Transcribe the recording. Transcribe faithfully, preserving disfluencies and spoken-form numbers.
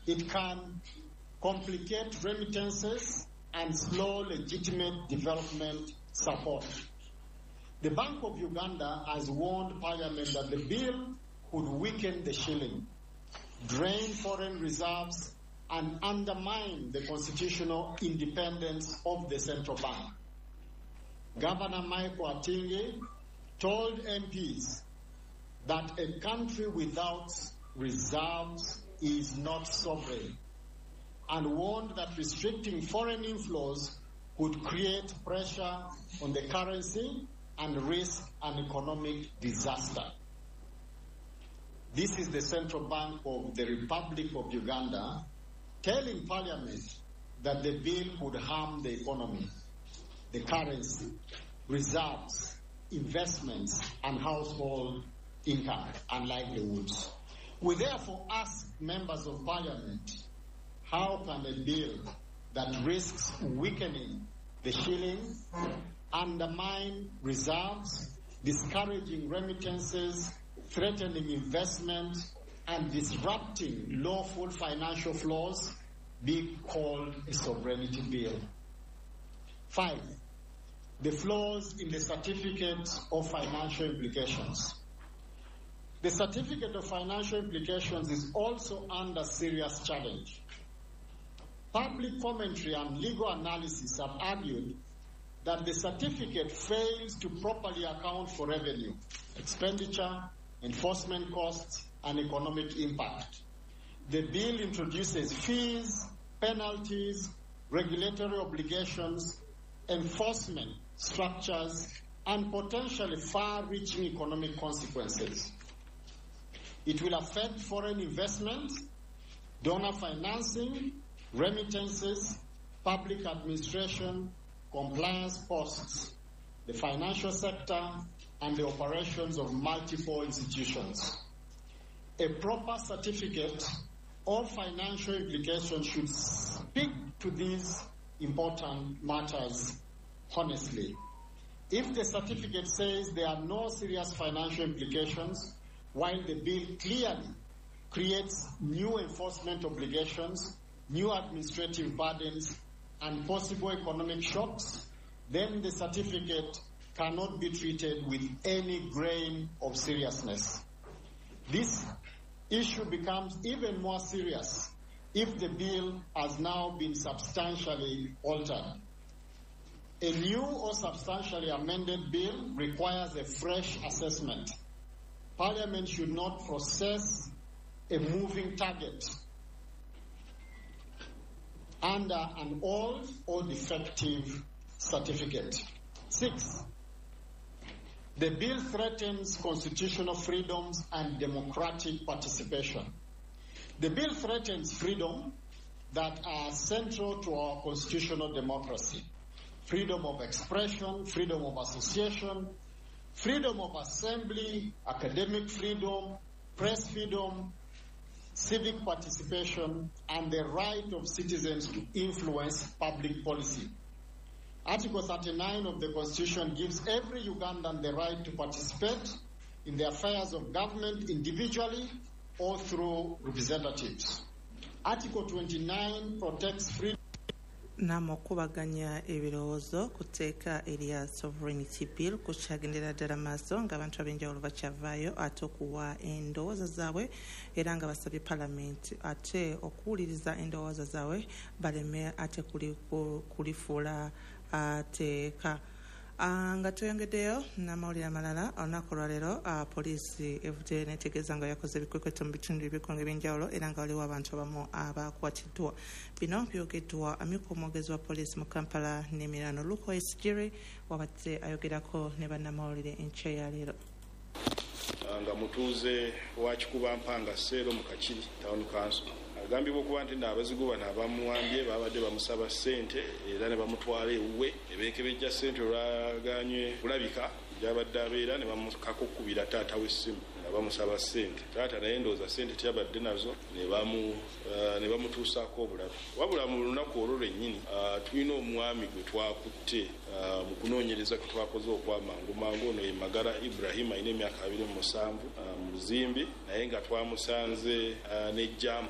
it can complicate remittances and slow legitimate development support. The Bank of Uganda has warned Parliament that the bill could weaken the shilling, drain foreign reserves, and undermine the constitutional independence of the central bank. Governor Michael Atingi told M Ps that a country without reserves is not sovereign, and warned that restricting foreign inflows could create pressure on the currency and risk an economic disaster. This is the Central Bank of the Republic of Uganda telling Parliament that the bill could harm the economy, the currency, reserves, investments, and household income and livelihoods. We therefore ask members of Parliament, how can a bill that risks weakening the shilling, undermine reserves, discouraging remittances, threatening investment, and disrupting lawful financial flows be called a sovereignty bill? Five, the flaws in the Certificate of Financial Implications. The Certificate of Financial Implications is also under serious challenge. Public commentary and legal analysis have argued that the certificate fails to properly account for revenue, expenditure, enforcement costs, and economic impact. The bill introduces fees, penalties, regulatory obligations, enforcement structures, and potentially far-reaching economic consequences. It will affect foreign investment, donor financing, remittances, public administration, compliance costs, the financial sector, and the operations of multiple institutions. A proper certificate of financial implications should speak to these important matters honestly. If the certificate says there are no serious financial implications, while the bill clearly creates new enforcement obligations, new administrative burdens, and possible economic shocks, then the certificate cannot be treated with any grain of seriousness. This issue becomes even more serious if the bill has now been substantially altered. A new or substantially amended bill requires a fresh assessment. Parliament should not process a moving target under an old or defective certificate. Six, the bill threatens constitutional freedoms and democratic participation. The bill threatens freedom that are central to our constitutional democracy. Freedom of expression, freedom of association, freedom of assembly, academic freedom, press freedom, civic participation, and the right of citizens to influence public policy. Article thirty-nine of the Constitution gives every Ugandan the right to participate in the affairs of government individually or through representatives. Article twenty-nine protects freedom. Namo kubaganya ebirowoozo kuteeka erya sovereignty bill kukyagendera ddala maaso ng'abantu ab'enjawulo bakyavaayo ate okuwa endowooza zaabwe era nga basabye palamenti ate okuwuliriza endowooza zaabwe baleme ate kulifuula ateeka. Nga tuyongeddeyo n'amawulire amalala olunaku olwaleero poliisi evudde netegeeza nga yakoze ebikwekweto mu bitundu ebikulu ebyenjawulo era nga waliwo abantu abamu abakwatiddwa. Bino byogeddwa amyuka omwogezi wa poliisi mu Kampala n'emirano Luko Esjiri wabadde ayogerako ne bannamawulire enkya ya leero. Nga mutuuze wa Kikuba Mpanga Seero mu Kakiri Town Council agambibwa okuba nti abazigu bano abamuwambye babadde bamusaba ssente era ne bamutwala ewuwe ne beekebejja ssente olwaganye kulabika gyabadde abeera ne bamukako okubira taata w'essimu nga bamusaba ssente. Taata naye ndowooza ssente tyabadde nazo ne bamutuusaako obulabe. Wabula mu lunaku olwo lwennyini tulina omwami gwe twakutte mu kunoonyereza kwe twakoze okwamangu mangu. Ono ye Magara Ibrahim alina emyaka abiri mu musanvu mu Luzimbi naye nga twamusanze n'ejjaamu